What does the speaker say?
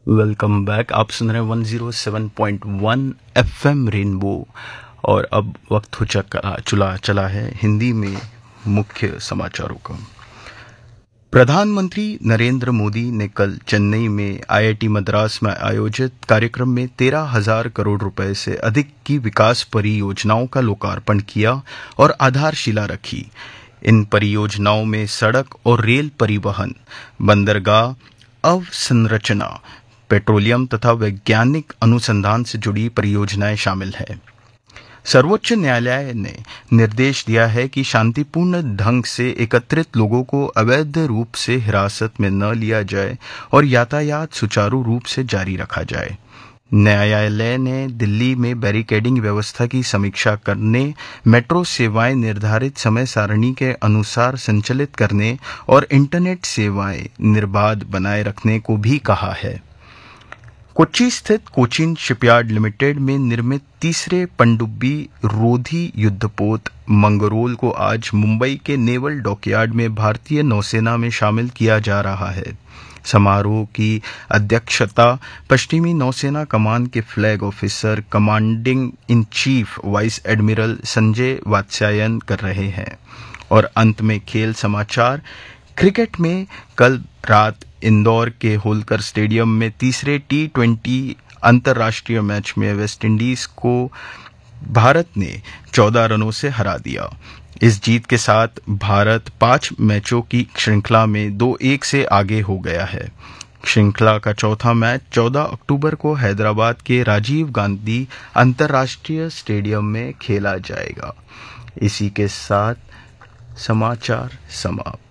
Welcome back. आप सुन रहे हैं 107.1 एफएम रेनबो। और अब वक्त हो चला है हिंदी में मुख्य समाचारों का। प्रधानमंत्री नरेंद्र मोदी ने कल चेन्नई में आईआईटी मद्रास में आयोजित कार्यक्रम में 13,000 करोड़ रुपए से अधिक की विकास परियोजनाओं का लोकार्पण किया और आधारशिला रखी। इन परियोजनाओं में सड़क और रेल परिवहन, बंदरगाह अवसंरचना, पेट्रोलियम तथा वैज्ञानिक अनुसंधान से जुड़ी परियोजनाएं शामिल हैं। सर्वोच्च न्यायालय ने निर्देश दिया है कि शांतिपूर्ण ढंग से एकत्रित लोगों को अवैध रूप से हिरासत में न लिया जाए और यातायात सुचारू रूप से जारी रखा जाए। न्यायालय ने दिल्ली में बैरिकेडिंग व्यवस्था की समीक्षा करने, मेट्रो सेवाएं निर्धारित समय सारणी के अनुसार संचालित करने और इंटरनेट सेवाएं निर्बाध बनाए रखने को भी कहा है। कोच्चि स्थित कोचिन शिपयार्ड लिमिटेड में निर्मित तीसरे पनडुब्बी रोधी युद्धपोत मंगरोल को आज मुंबई के नेवल डॉकयार्ड में भारतीय नौसेना में शामिल किया जा रहा है। समारोह की अध्यक्षता पश्चिमी नौसेना कमान के flag officer commanding in chief vice admiral Sanjay Vatsyayan कर रहे हैं। और अंत में खेल समाचार। क्रिकेट में कल रात इंदौर के होलकर स्टेडियम में तीसरे T20 अंतर्राष्ट्रीय मैच में वेस्टइंडीज को भारत ने 14 रनों से हरा दिया। इस जीत के साथ भारत 5 मैचों की श्रृंखला में 2-1 से आगे हो गया है। श्रृंखला का चौथा मैच 14 अक्टूबर को हैदराबाद के राजीव गांधी अंतर्राष्ट्रीय स्टेडियम में खेला जाएगा। इसी के साथ समाचार समाप्त।